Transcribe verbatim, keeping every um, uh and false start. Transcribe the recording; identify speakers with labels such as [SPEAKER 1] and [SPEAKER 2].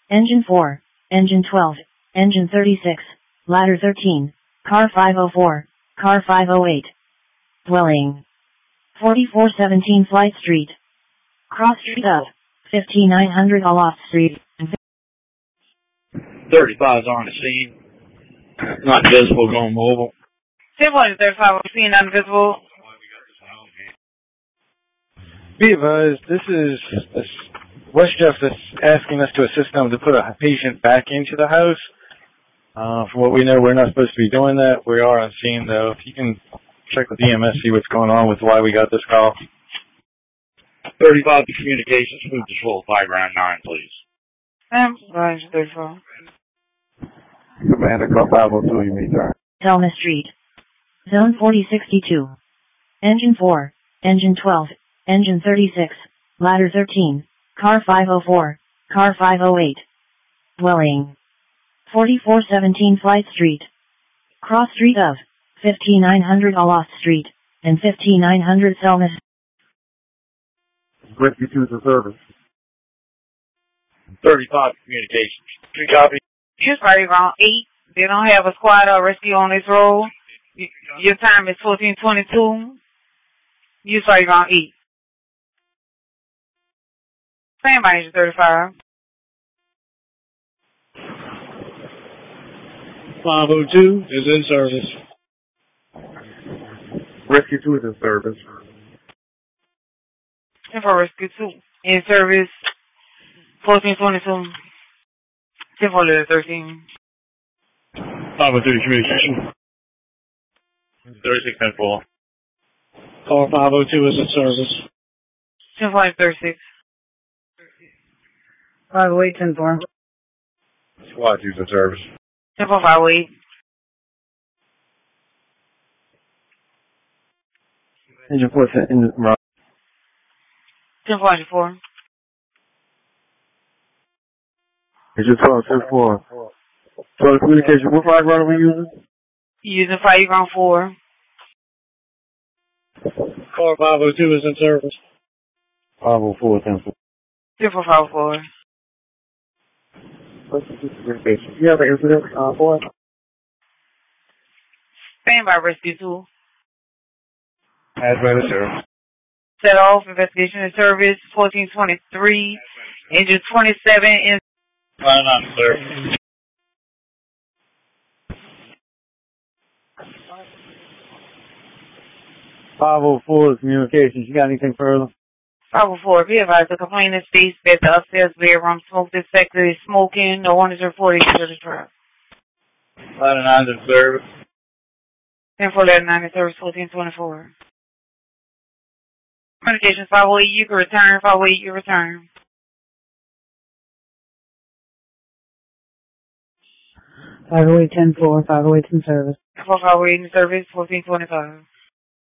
[SPEAKER 1] Engine four, Engine twelve, Engine thirty-six, Ladder thirteen, Car five oh four, Car five oh eight. Dwelling forty-four seventeen Flight Street. Cross Street up, fifty-nine hundred Aloft Street.
[SPEAKER 2] thirty-five is on the scene. Not visible, going mobile.
[SPEAKER 3] ten point thirty-five on the scene, not visible.
[SPEAKER 4] Be advised, this is West Justice asking us to assist them to put a patient back into the house. Uh, from what we know, we're not supposed to be doing that. We are on scene, though. If you can check with E M S, see what's going on with why we got this call.
[SPEAKER 2] thirty-five to communications, move to full five round nine, please.
[SPEAKER 3] Um, thirty-four.
[SPEAKER 5] Commander, call five oh two, you may turn.
[SPEAKER 1] Selma Street. Zone forty sixty-two. Engine four, Engine twelve, Engine thirty-six, Ladder thirteen, Car five oh four, Car five oh eight. Dwelling forty-four seventeen Flight Street. Cross Street of fifty-nine hundred Aloft Street, and fifty-nine hundred Selma.
[SPEAKER 5] Rescue two to service.
[SPEAKER 2] thirty-five to communications. Three copy.
[SPEAKER 3] You're probably around eight. They don't have a squad or rescue on this road. Your time is fourteen twenty-two. You're probably around eight. Same by Engine thirty-five.
[SPEAKER 6] five oh two is in service.
[SPEAKER 5] Rescue two is in service.
[SPEAKER 3] ten for Rescue two. In service, fourteen twenty-two. ten for thirteen.
[SPEAKER 6] five oh three communication.
[SPEAKER 2] thirty-six ten four.
[SPEAKER 6] Call five oh two is in service.
[SPEAKER 3] ten for thirty-six.
[SPEAKER 7] five oh eight, ten four.
[SPEAKER 5] Squad two's in service.
[SPEAKER 3] ten for five oh eight.
[SPEAKER 5] Engine four, engine right.
[SPEAKER 3] ten for four.
[SPEAKER 5] Engine twelve, ten four. twelve communication, what flag run are we using?
[SPEAKER 3] Using fire ground four.
[SPEAKER 6] Call five oh two is in service.
[SPEAKER 5] five oh four, ten four.
[SPEAKER 3] ten for five oh four.
[SPEAKER 5] You have an incident, uh, for?
[SPEAKER 3] Stand by Rescue two.
[SPEAKER 5] As registered.
[SPEAKER 3] Set off, investigation and service, fourteen twenty-three, engine twenty-seven, in...
[SPEAKER 2] Line on, sir.
[SPEAKER 4] five oh four communications. You got anything further?
[SPEAKER 3] five oh four, be advised, the complainant states that the upstairs bedroom smoke detector is smoking. No one is reported to the truck.
[SPEAKER 2] Line nine in service.
[SPEAKER 3] ten for nine in service, fourteen twenty-four. Communications five oh eight, you can return. five oh eight, you return.
[SPEAKER 7] five oh eight, ten four, five oh eight in service.
[SPEAKER 3] five oh eight in service, fourteen twenty-five.